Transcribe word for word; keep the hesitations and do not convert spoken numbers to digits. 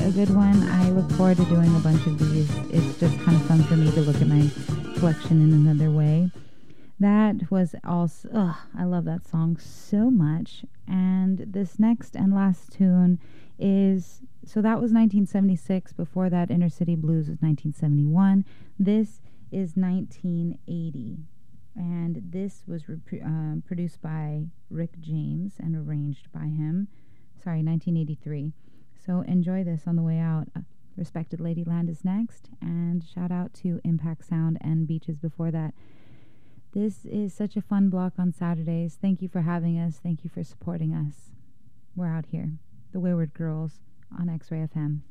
a good one. I look forward to doing a bunch of these. It's just kind of fun for me to look at my collection in another way. That was also, ugh, I love that song so much. And this next and last tune is, so that was nineteen seventy-six. Before that, Inner City Blues was nineteen seventy-one. This is nineteen eighty. And this was rep- uh, produced by Rick James and arranged by him. Sorry, nineteen eighty-three. So enjoy this on the way out. Uh, Respected Ladyland is next. And shout out to Impact Sound and Beaches before that. This is such a fun block on Saturdays. Thank you for having us. Thank you for supporting us. We're out here. The Wayward Girls on X-Ray F M.